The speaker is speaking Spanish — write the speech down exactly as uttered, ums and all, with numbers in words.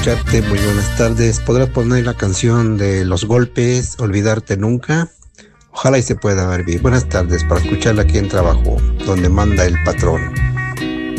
escucharte. Muy buenas tardes. ¿Podrás poner la canción de Los Golpes, Olvidarte Nunca? Ojalá y se pueda, Barbie. Buenas tardes, para escucharla aquí en trabajo, donde manda el patrón.